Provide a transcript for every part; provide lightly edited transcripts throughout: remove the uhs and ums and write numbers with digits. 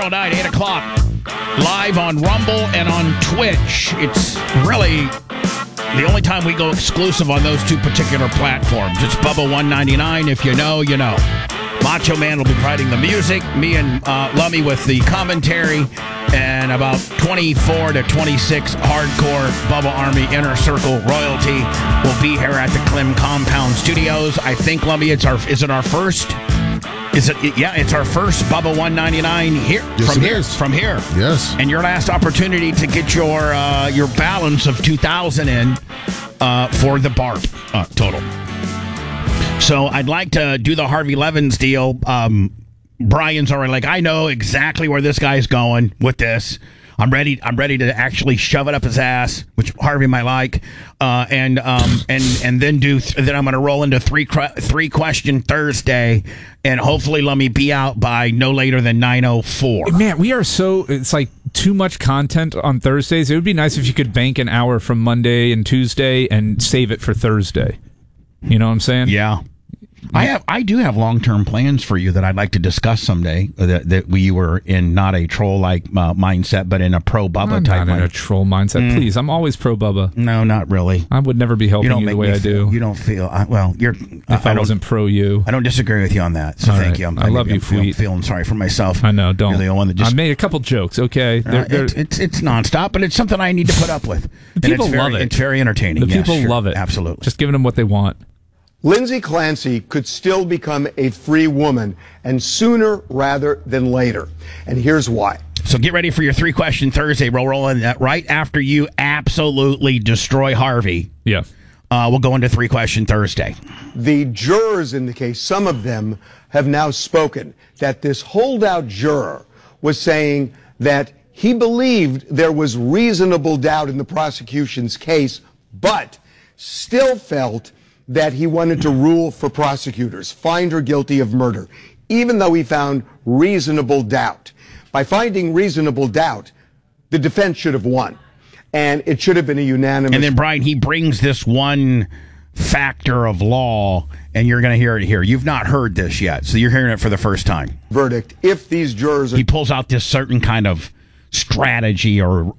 tomorrow night, 8 o'clock, live on Rumble and on Twitch. It's really the only time we go exclusive on those two particular platforms. It's Bubba 199. If you know, you know. Macho Man will be providing the music. Me and Lummy with the commentary. And about 24 to 26 hardcore Bubba Army Inner Circle royalty will be here at the Clem Compound Studios. I think, Lummy, is it our first? It's our first Bubba 199 here. Yes, from here. Yes. And your last opportunity to get your balance of 2,000 in for the BARP total. So I'd like to do the Harvey Levins deal. Brian's already like, I know exactly where this guy's going with this. I'm ready to actually shove it up his ass, which Harvey might like, and then then I'm going to roll into three question Thursday, and hopefully let me be out by no later than 9:04. Man, it's like too much content on Thursdays. It would be nice if you could bank an hour from Monday and Tuesday and save it for Thursday. You know what I'm saying? Yeah. I do have long-term plans for you that I'd like to discuss someday. That we were in not a troll-like mindset, but in a pro-Bubba type. Not in a troll mindset. Please, I'm always pro-Bubba. No, not really. I would never be helping you the way I do. You don't feel you're. If I wasn't pro-you, I don't disagree with you on that. So thank you. I love you, Fleet. I'm feeling sorry for myself. I know. Don't. You're the only one that just. I made a couple jokes. Okay, it's nonstop, but it's something I need to put up with. People love it. It's very entertaining. The people love it. Absolutely. Just giving them what they want. Lindsay Clancy could still become a free woman, and sooner rather than later. And here's why. So get ready for your 3-question Thursday. We'll roll in that right after you absolutely destroy Harvey. Yeah. We'll go into 3-question Thursday. The jurors in the case, some of them have now spoken that this holdout juror was saying that he believed there was reasonable doubt in the prosecution's case, but still felt that he wanted to rule for prosecutors, find her guilty of murder, even though he found reasonable doubt. By finding reasonable doubt, the defense should have won, and it should have been a unanimous. And then, Brian, he brings this one factor of law, and you're going to hear it here. You've not heard this yet, so you're hearing it for the first time. Verdict. If these jurors, he pulls out this certain kind of strategy or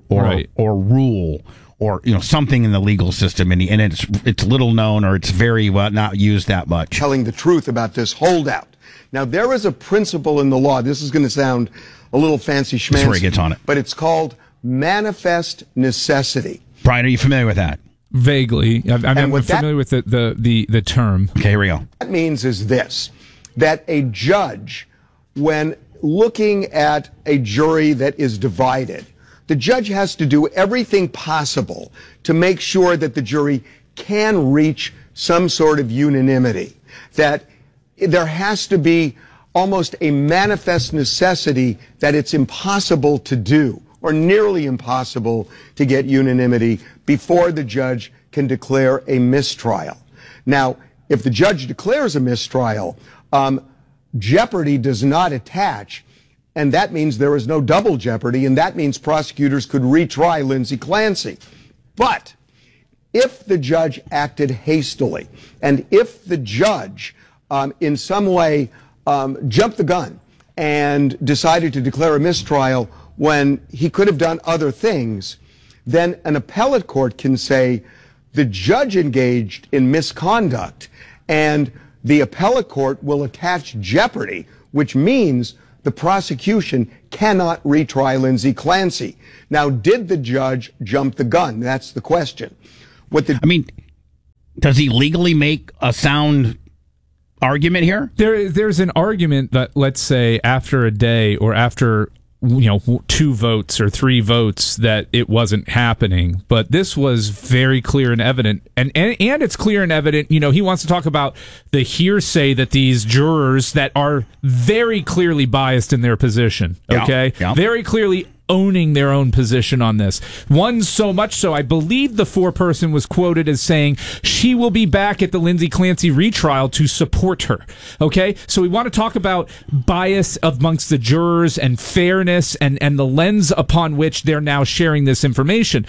rule. Or something in the legal system, and it's little known, or it's very not used that much. Telling the truth about this holdout. Now there is a principle in the law. This is going to sound a little fancy schmancy. That's where he gets on it. But it's called manifest necessity. Brian, are you familiar with that? Vaguely, I'm familiar with the term. Okay, here we go. What that means is this: that a judge, when looking at a jury that is divided, the judge has to do everything possible to make sure that the jury can reach some sort of unanimity, that there has to be almost a manifest necessity that it's impossible to do, or nearly impossible to get unanimity before the judge can declare a mistrial. Now, if the judge declares a mistrial, jeopardy does not attach. And that means there is no double jeopardy, and that means prosecutors could retry Lindsay Clancy. But if the judge acted hastily, and if the judge in some way jumped the gun and decided to declare a mistrial when he could have done other things, then an appellate court can say the judge engaged in misconduct, and the appellate court will attach jeopardy, which means the prosecution cannot retry Lindsay Clancy. Now, did the judge jump the gun? That's the question. Does he legally make a sound argument here? There's an argument that, let's say, after a day or after 2 votes or 3 votes, that it wasn't happening. But this was very clear and evident. And it's clear and evident, he wants to talk about the hearsay that these jurors that are very clearly biased in their position, okay? Yeah. Very clearly owning their own position on this. One so much so, I believe the foreperson was quoted as saying she will be back at the Lindsay Clancy retrial to support her. Okay, so we want to talk about bias amongst the jurors and fairness and the lens upon which they're now sharing this information.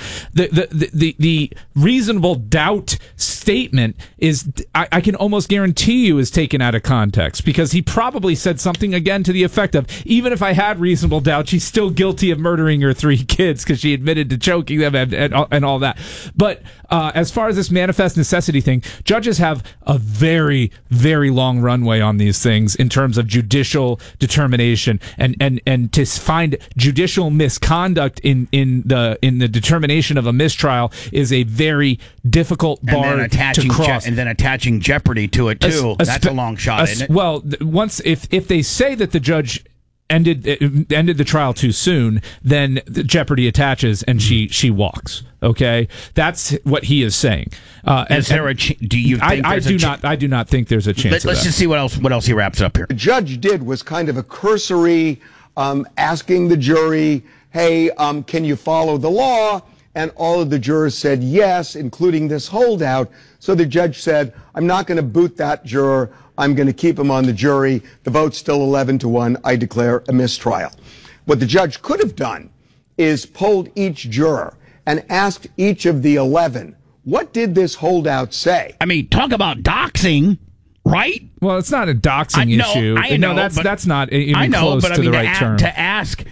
The reasonable doubt statement is, I can almost guarantee you, is taken out of context, because he probably said something again to the effect of, even if I had reasonable doubt, she's still guilty of murdering her 3 kids because she admitted to choking them and all that. But as far as this manifest necessity thing, judges have a very, very long runway on these things in terms of judicial determination, and to find judicial misconduct in the determination of a mistrial is a very difficult bar to cross. And then attaching jeopardy to it too. That's a long shot, isn't it? Well, once if they say that the judge ended the trial too soon, then the jeopardy attaches and she walks. Okay, that's what he is saying. Is there a? Do you? Think I do not think there's a chance. Let's just see what else he wraps up here. The judge did was kind of a cursory asking the jury, "Hey, can you follow the law?" And all of the jurors said yes, including this holdout. So the judge said, "I'm not going to boot that juror. I'm going to keep him on the jury. The vote's still 11-1. I declare a mistrial." What the judge could have done is polled each juror and asked each of the 11, what did this holdout say? I mean, talk about doxing, right? Well, it's not a doxing issue. I know, that's not even close to the right term. To ask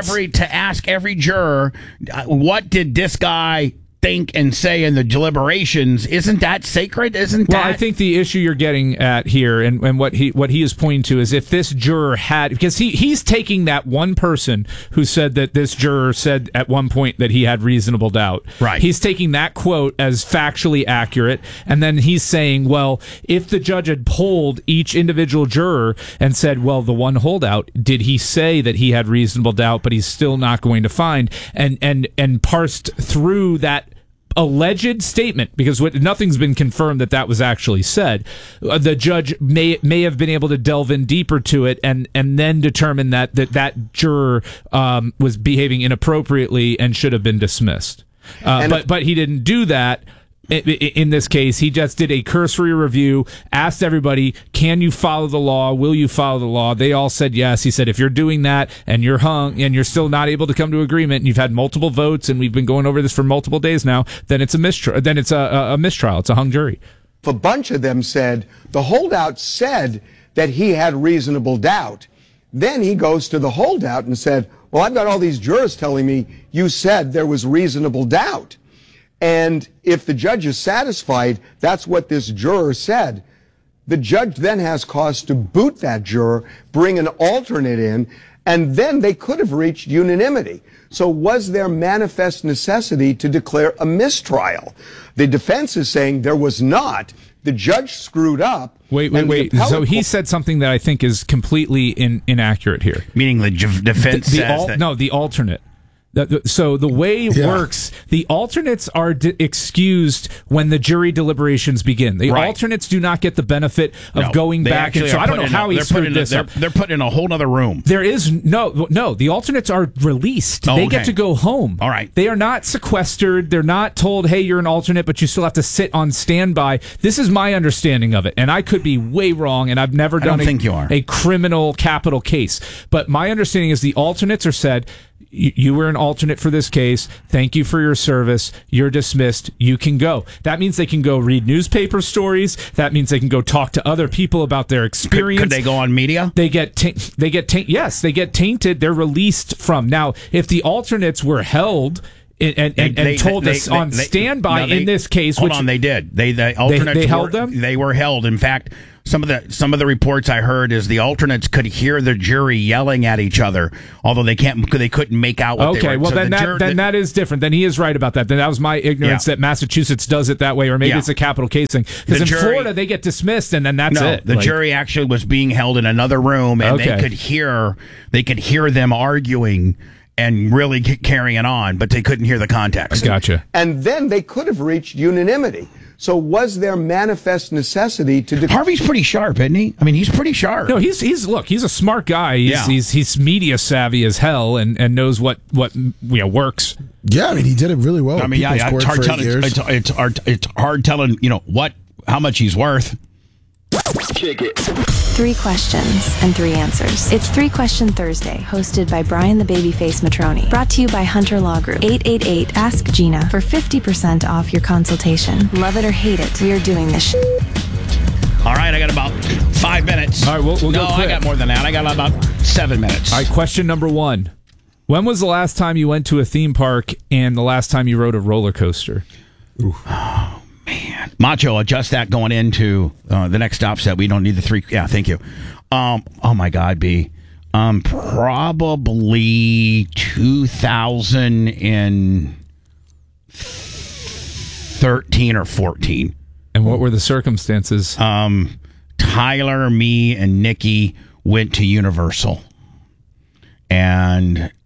every juror, what did this guy think and say in the deliberations, isn't that sacred? Well, I think the issue you're getting at here, and what he is pointing to, is if this juror had, because he's taking that one person who said that this juror said at one point that he had reasonable doubt. Right. He's taking that quote as factually accurate, and then he's saying, well, if the judge had polled each individual juror and said, well, the one holdout, did he say that he had reasonable doubt, but he's still not going to find, and parsed through that alleged statement, because nothing's been confirmed that was actually said, the judge may have been able to delve in deeper to it and then determine that juror was behaving inappropriately and should have been dismissed. But he didn't do that. In this case, he just did a cursory review, asked everybody, can you follow the law? Will you follow the law? They all said yes. He said, if you're doing that and you're hung and you're still not able to come to agreement and you've had multiple votes and we've been going over this for multiple days now, then it's a mistrial. Then it's a mistrial. It's a hung jury. A bunch of them said the holdout said that he had reasonable doubt. Then he goes to the holdout and said, well, I've got all these jurors telling me you said there was reasonable doubt. And if the judge is satisfied, that's what this juror said, the judge then has cause to boot that juror, bring an alternate in, and then they could have reached unanimity. So was there manifest necessity to declare a mistrial? The defense is saying there was not. The judge screwed up. Wait. So he said something that I think is completely inaccurate here. Meaning the defense says that... No, the alternate. So the way it works, the alternates are excused when the jury deliberations begin. The alternates do not get the benefit of going back. And so I don't know how he screwed this up. They're put in a whole other room. There is no. The alternates are released. They get to go home. All right. They are not sequestered. They're not told, hey, you're an alternate, but you still have to sit on standby. This is my understanding of it, and I could be way wrong, and I've never done a criminal capital case. But my understanding is the alternates are said, you were an alternate for this case. Thank you for your service. You're dismissed. You can go. That means they can go read newspaper stories. That means they can go talk to other people about their experience. Could they go on media? They get yes, they get tainted. They're released from. Now, if the alternates were held and told us on standby in this case, hold on, they did. The alternates held them. They were held. In fact, some of the reports I heard is the alternates could hear the jury yelling at each other, although they couldn't make out what they were. Well, so then that is different. Then he is right about that. Then that was my ignorance that Massachusetts does it that way, or maybe it's a capital case thing. Because in Florida they get dismissed, and then that's it. The jury actually was being held in another room, and they could hear them arguing and really carrying on, but they couldn't hear the context. Gotcha. And then they could have reached unanimity. So was there manifest necessity to Harvey's pretty sharp, isn't he? I mean, he's pretty sharp. No, he's a smart guy. Yeah. He's media savvy as hell and knows what works. Yeah, I mean, he did it really well. I mean, People's it's Court hard for 8 telling. years. It's hard telling. How much he's worth. Kick it. 3 questions and 3 answers. It's 3 Question Thursday, hosted by Brian the Babyface Matroni. Brought to you by Hunter Law Group. 888-ASK-GINA for 50% off your consultation. Love it or hate it, we are doing this All right, I got about 5 minutes. All right, we'll go No, I quick. got more than that. I got about 7 minutes. All right, question number 1. When was the last time you went to a theme park and the last time you rode a roller coaster? Man. Macho, adjust that going into the next stop set. We don't need the 3. Yeah, thank you. Oh, my God, B. Probably 2013 or 14. And what were the circumstances? Tyler, me, and Nikki went to Universal. And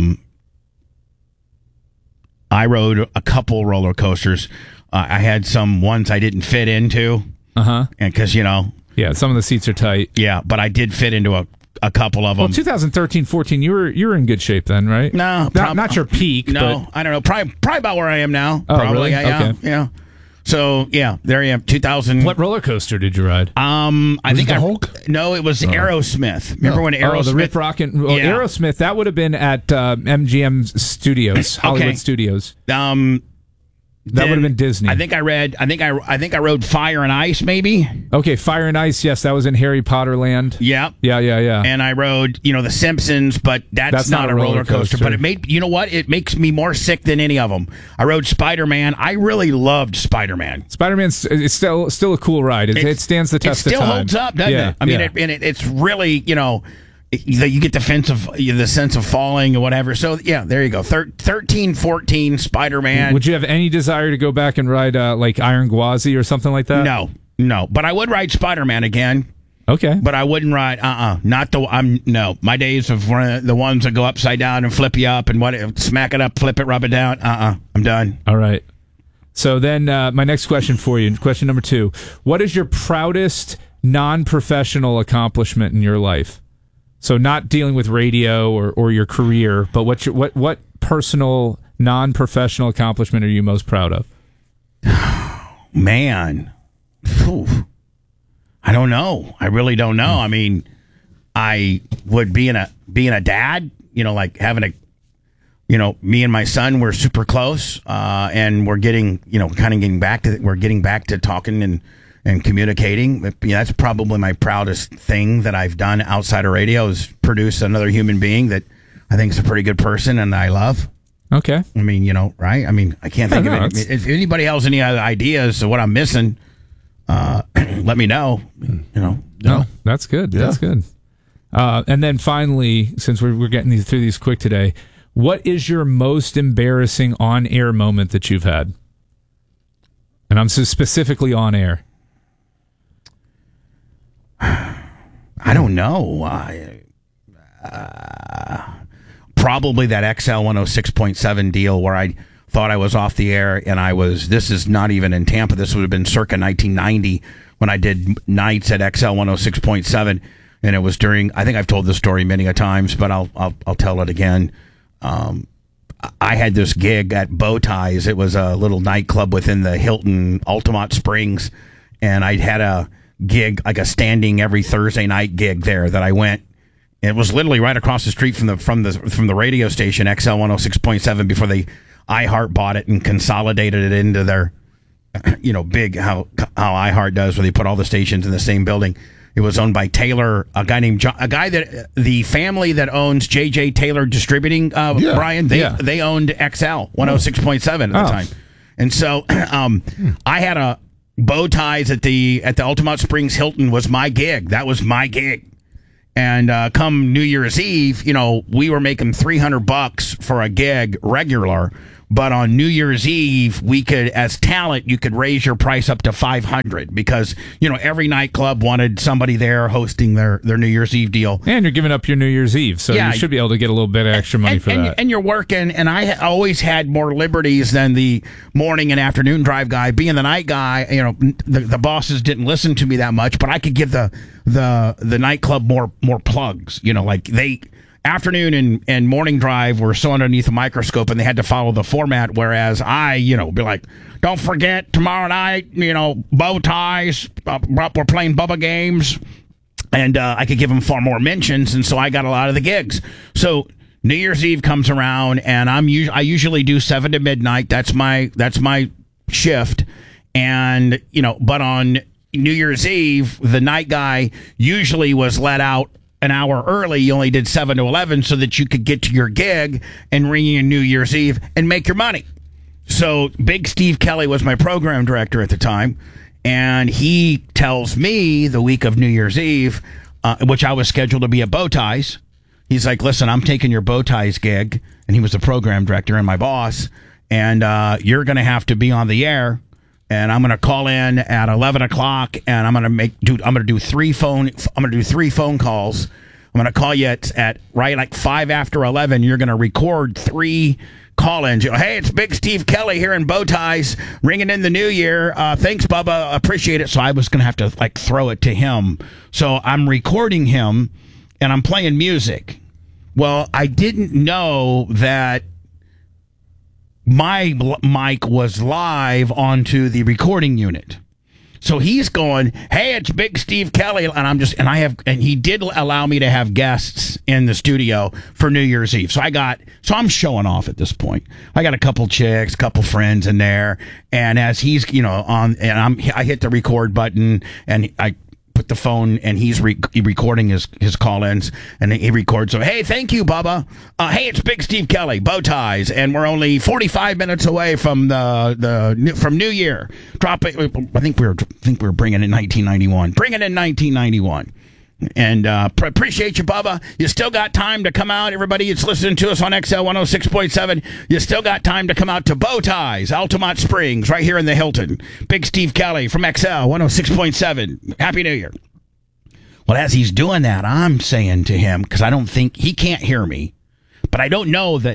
I rode a couple roller coasters. I had some ones I didn't fit into. And because, yeah, some of the seats are tight. Yeah, but I did fit into a couple of them. Well, 2013-14, you were in good shape then, right? No. Not your peak. No, but... I don't know. Probably about where I am now. Oh, probably. really? Yeah, Okay. yeah. So, yeah, there I am. 2000. What roller coaster did you ride? I think the Hulk? No, it was Aerosmith. Remember when Aerosmith? the Rip Rockin'. Yeah. Aerosmith, that would have been at MGM Studios, Hollywood Studios. That would have been Disney. I think I rode Fire and Ice, maybe. Okay, Fire and Ice. Yes, that was in Harry Potter Land. Yeah. Yeah. And I rode, The Simpsons, but that's not a roller coaster. But it made, you know what? It makes me more sick than any of them. I rode Spider-Man. I really loved Spider-Man. Spider-Man's it's still a cool ride. It stands the test of time. It still holds up, doesn't it? I mean, it's really, you get the sense of falling or whatever. So, yeah, there you go. 13, 14, Spider-Man. Would you have any desire to go back and ride like Iron Gwazi or something like that? No. But I would ride Spider-Man again. Okay. But I wouldn't ride, no. My days of the ones that go upside down and flip you up and smack it up, flip it, rub it down. I'm done. All right. So then my next question for you, question number 2. What is your proudest non-professional accomplishment in your life? So not dealing with radio or your career, but what personal non-professional accomplishment are you most proud of? Man. Ooh. I don't know. I really don't know. I mean, I would being a dad, like having a me and my son were super close, and we're getting back to talking and communicating. That's probably my proudest thing that I've done outside of radio is produce another human being that I think is a pretty good person and I love. Okay. I mean, right? I mean, I can't think of it. If anybody has any other ideas of what I'm missing, let me know. No, that's good. Yeah. That's good. And then finally, since we're getting through these quick today, what is your most embarrassing on-air moment that you've had? And I'm specifically on air. I don't know. Probably that XL 106.7 deal where I thought I was off the air and this is not even in Tampa. This would have been circa 1990 when I did nights at XL 106.7. And it was during, I think I've told this story many a times, but I'll tell it again. I had this gig at Bow Ties. It was a little nightclub within the Hilton Altamont Springs. And I had a gig, like a standing every Thursday night gig there that I went. It was literally right across the street from the radio station XL 106.7 before they iHeart bought it and consolidated it into their big how iHeart does where they put all the stations in the same building. It was owned by Taylor, a guy named John, the family that owns JJ Taylor Distributing, Brian, they owned XL 106.7 at the time. And so I had a Bow Ties at the Altamont Springs Hilton was my gig. That was my gig. And come New Year's Eve, we were making $300 for a gig regular, But on New Year's Eve, we could, as talent, you could raise your price up to $500 because, every nightclub wanted somebody there hosting their New Year's Eve deal. And you're giving up your New Year's Eve, so you should be able to get a little bit of extra money for that. And you're working, and I always had more liberties than the morning and afternoon drive guy. Being the night guy, the bosses didn't listen to me that much, but I could give the nightclub more plugs. Afternoon and morning drive were so underneath a microscope, and they had to follow the format, whereas I, be like, don't forget, tomorrow night, bow ties, we're playing Bubba games, and I could give them far more mentions, and so I got a lot of the gigs. So New Year's Eve comes around, and I usually do 7 to midnight. That's my shift, and, but on New Year's Eve, the night guy usually was let out an hour early. You only did 7 to 11 so that you could get to your gig and ring in New Year's Eve and make your money. So Big Steve Kelly was my program director at the time, and he tells me the week of New Year's Eve, which I was scheduled to be at Bow Ties. He's like, listen, I'm taking your Bow Ties gig, and he was the program director and my boss, and you're going to have to be on the air. And I'm going to call in at 11 o'clock, and I'm going to do 3 phone calls. I'm going to call you at right like 5 after 11. You're going to record 3 call-ins. Hey, it's Big Steve Kelly here in Bow Ties, ringing in the new year. Thanks, Bubba. Appreciate it. So I was going to have to throw it to him. So I'm recording him, and I'm playing music. Well, I didn't know that my mic was live onto the recording unit. So he's going, hey, it's Big Steve Kelly. And he did allow me to have guests in the studio for New Year's Eve. So I'm showing off at this point. I got a couple chicks, couple friends in there. And as he's, I hit the record button, and I put the phone, and he's recording his call-ins, and he records. So, hey, thank you, Bubba. Hey, it's Big Steve Kelly, Bow Ties, and we're only 45 minutes away from from New Year. Drop it. I think we were bringing in 1991. Bring it in 1991. And appreciate you, Bubba. You still got time to come out. Everybody that's listening to us on XL 106.7, you still got time to come out to Bow Ties, Altamont Springs, right here in the Hilton. Big Steve Kelly from XL 106.7. Happy New Year. Well, as he's doing that, I'm saying to him, because I don't think he can't hear me, but I didn't know that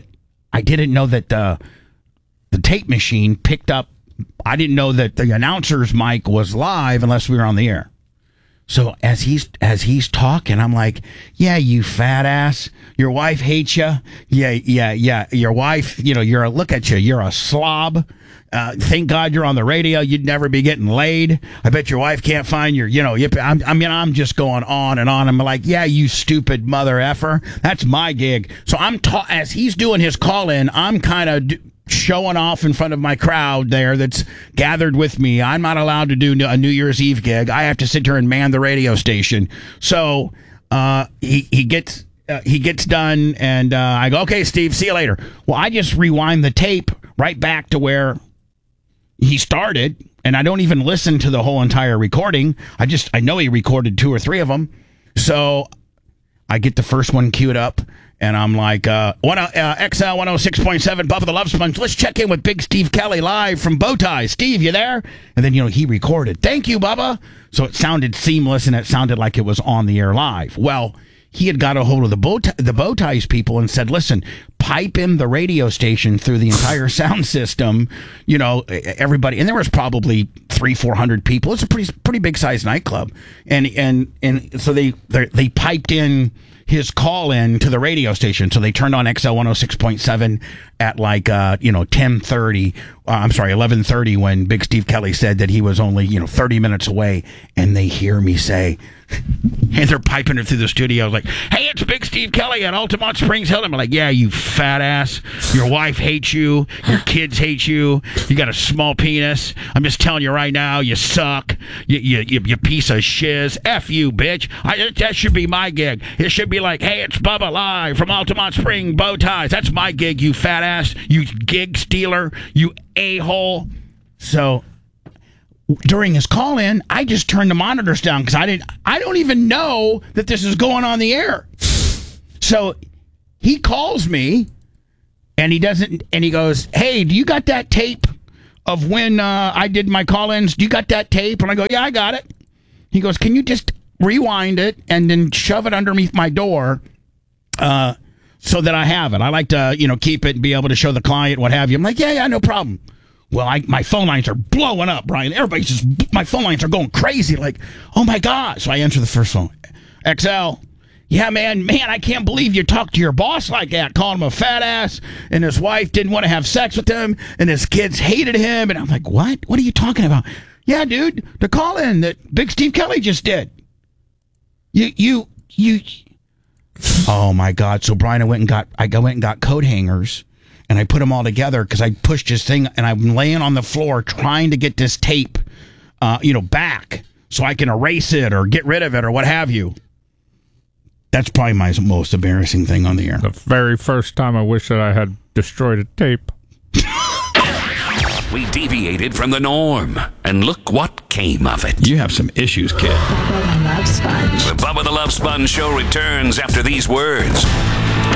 the tape machine picked up. I didn't know that the announcer's mic was live unless we were on the air. So as he's talking, I'm like, yeah, you fat ass. Your wife hates you. Yeah. Your wife, look at you. You're a slob. Thank God you're on the radio. You'd never be getting laid. I bet your wife can't find your, I'm just going on and on. I'm like, yeah, you stupid mother effer. That's my gig. So as he's doing his call in, I'm kind of showing off in front of my crowd there that's gathered with me. I'm not allowed to do a New Year's Eve gig. I have to sit here and man the radio station. So he gets done, and I go, okay, Steve, see you later. Well, I just rewind the tape right back to where he started, and I don't even listen to the whole entire recording. I know he recorded 2 or 3 of them. So I get the first one queued up, and I'm like, XL 106.7, Bubba the Love Sponge. Let's check in with Big Steve Kelly live from Bow Ties. Steve, you there? And then, he recorded. Thank you, Bubba. So it sounded seamless, and it sounded like it was on the air live. Well, he had got a hold of the Bow Ties people and said, listen, pipe in the radio station through the entire sound system, everybody. And there was probably 300-400 people. It's a pretty big sized nightclub. And so they piped in his call in to the radio station. So they turned on XL 106.7 at 11:30 when Big Steve Kelly said that he was only, 30 minutes away. And they hear me say, and they're piping it through the studio like, hey, it's Big Steve Kelly at Altamont Springs Hilton. I'm like, yeah, you fat ass. Your wife hates you. Your kids hate you. You got a small penis. I'm just telling you right now, you suck. You piece of shiz. F you, bitch. That should be my gig. It should be like, hey, it's Bubba live from Altamont Springs, Bow Ties. That's my gig, you fat ass. You gig stealer. You a-hole. So during his call-in, I just turned the monitors down because I don't even know that this is going on the air. So he calls me, And he doesn't, and he goes, hey, do you got that tape of when I did my call-ins? Do you got that tape? And I go, yeah, I got it. He goes, can you just rewind it and then shove it underneath my door so that I have it? I like to, keep it and be able to show the client what have you. I'm like, yeah, no problem. Well, my phone lines are blowing up, Brian. My phone lines are going crazy. Like, oh my God. So I answer the first phone. XL. Yeah, man, I can't believe you talked to your boss like that, calling him a fat ass, and his wife didn't want to have sex with him, and his kids hated him. And I'm like, what? What are you talking about? Yeah, dude, the call-in that Big Steve Kelly just did. You. Oh my God! So Brian, I went and got coat hangers, and I put them all together because I pushed this thing, and I'm laying on the floor trying to get this tape, back so I can erase it or get rid of it or what have you. That's probably my most embarrassing thing on the air. The very first time I wish that I had destroyed a tape. We deviated from the norm, and look what came of it. You have some issues, kid. The Bubba the Love Sponge Show returns after these words.